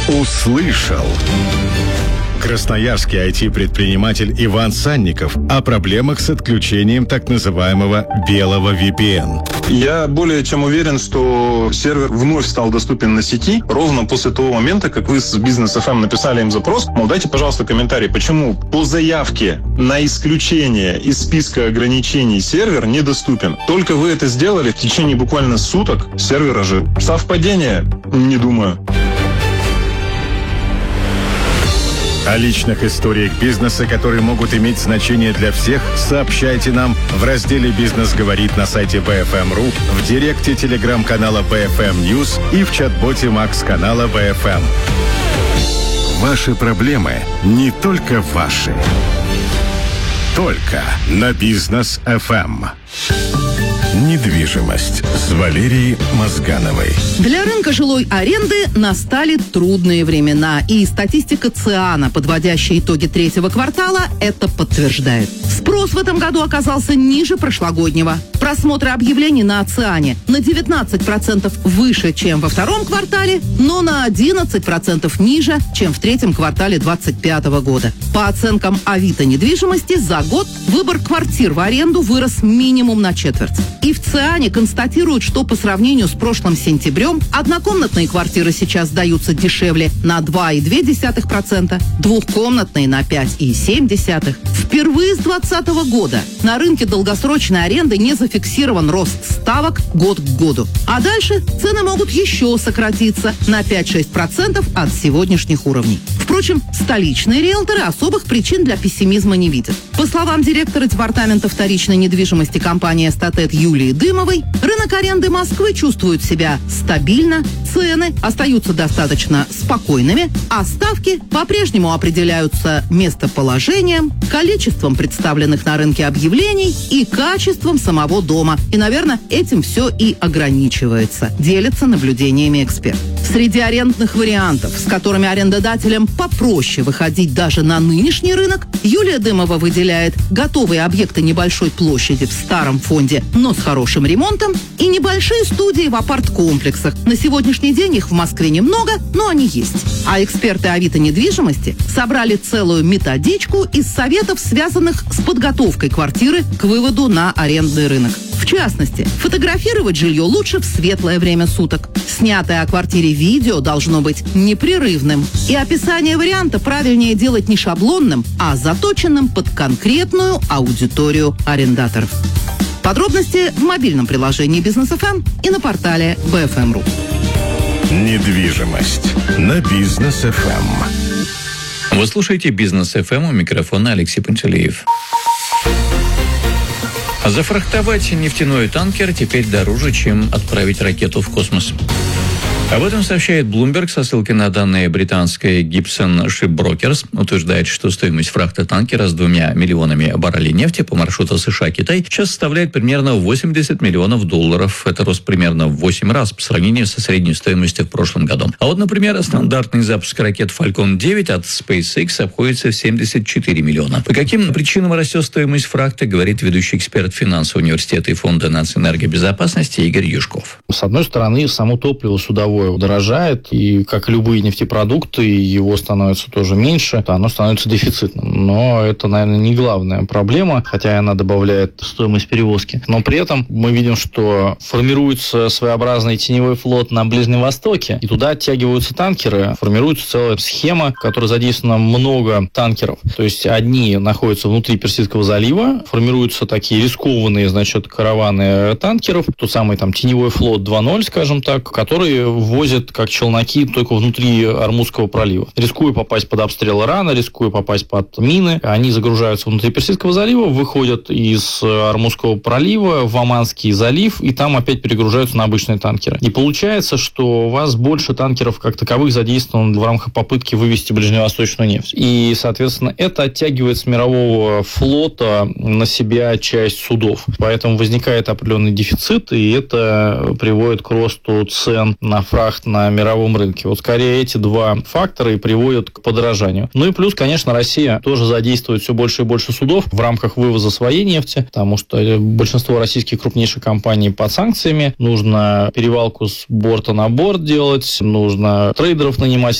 услышал. Красноярский IT-предприниматель Иван Санников о проблемах с отключением так называемого белого VPN. Я более чем уверен, что сервер вновь стал доступен на сети ровно после того момента, как вы с Business FM написали им запрос. Мол, дайте, пожалуйста, комментарий, почему по заявке на исключение из списка ограничений сервер недоступен. Только вы это сделали, в течение буквально суток сервер ожил. Совпадение? Не думаю. О личных историях бизнеса, которые могут иметь значение для всех, сообщайте нам в разделе «Бизнес говорит» на сайте BFM.ru, в директе телеграм-канала BFM News и в чат-боте Макс-канала BFM. Ваши проблемы не только ваши. Только на Бизнес FM. Недвижимость с Валерией Мозгановой. Для рынка жилой аренды настали трудные времена, и статистика ЦИАНа, подводящая итоги третьего квартала, это подтверждает. Спрос в этом году оказался ниже прошлогоднего. Просмотры объявлений на ЦИАНе на 19% выше, чем во втором квартале, но на 11% ниже, чем в третьем квартале 2025 года. По оценкам Авито недвижимости, за год выбор квартир в аренду вырос минимум на четверть. И в ЦИАНе констатируют, что по сравнению с прошлым сентябрем однокомнатные квартиры сейчас сдаются дешевле на 2,2%, двухкомнатные на 5,7%. Впервые с 2020 года на рынке долгосрочной аренды не зафиксирован рост ставок год к году. А дальше цены могут еще сократиться на 5-6% от сегодняшних уровней. Впрочем, столичные риэлторы особых причин для пессимизма не видят. По словам директора департамента вторичной недвижимости компании «Эстатет» Юлии Дымовой, рынок аренды Москвы чувствует себя стабильно, цены остаются достаточно спокойными, а ставки по-прежнему определяются местоположением, количеством представленных на рынке объявлений и качеством самого дома. И, наверное, этим все и ограничивается, делятся наблюдениями эксперт. Среди арендных вариантов, с которыми арендодателям попроще выходить даже на нынешний рынок, Юлия Дымова выделяет готовые объекты небольшой площади в старом фонде, но с хорошим ремонтом, и небольшие студии в апарт-комплексах. На сегодняшний день их в Москве немного, но они есть. А эксперты Авито недвижимости собрали целую методичку из советов, связанных с подготовкой квартиры к выводу на арендный рынок. В частности, фотографировать жилье лучше в светлое время суток. Снятое о квартире видео должно быть непрерывным. И описание варианта правильнее делать не шаблонным, а заточенным под конкретную аудиторию арендаторов. Подробности в мобильном приложении Business FM и на портале BFM.ru. Недвижимость на Бизнес FM. Вы слушаете Бизнес FM, у микрофона Алексей Пантелеев. Зафрахтовать нефтяной танкер теперь дороже, чем отправить ракету в космос. Об этом сообщает Bloomberg со ссылкой на данные британской Gibson Shipbrokers. Утверждает, что стоимость фрахта танкера с 2 миллионами баррелей нефти по маршруту США-Китай сейчас составляет примерно $80 миллионов. Это рост примерно в 8 раз по сравнению со средней стоимостью в прошлом году. А вот, например, стандартный запуск ракет Falcon 9 от SpaceX обходится в $74 миллиона. По каким причинам растет стоимость фрахта, говорит ведущий эксперт финансового университета и фонда нацэнергобезопасности Игорь Юшков. С одной стороны, само топливо судовое дорожает, и, как и любые нефтепродукты, его становится тоже меньше, оно становится дефицитным. Но это, наверное, не главная проблема, хотя она добавляет стоимость перевозки. Но при этом мы видим, что формируется своеобразный теневой флот на Ближнем Востоке, и туда оттягиваются танкеры, формируется целая схема, в которой задействовано много танкеров. То есть одни находятся внутри Персидского залива, формируются такие рискованные, караваны танкеров, тот самый теневой флот 2.0, скажем так, который возят как челноки только внутри Ормузского пролива. Рискуя попасть под обстрел Ирана, рискуя попасть под мины, они загружаются внутри Персидского залива, выходят из Ормузского пролива в Оманский залив, и там опять перегружаются на обычные танкеры. И получается, что у вас больше танкеров как таковых задействовано в рамках попытки вывести ближневосточную нефть. И, соответственно, это оттягивает с мирового флота на себя часть судов. Поэтому возникает определенный дефицит, и это приводит к росту цен на фрахт на мировом рынке. Вот скорее эти два фактора и приводят к подорожанию. Ну и плюс, конечно, Россия тоже задействует все больше и больше судов в рамках вывоза своей нефти, потому что большинство российских крупнейших компаний под санкциями. Нужно перевалку с борта на борт делать, нужно трейдеров нанимать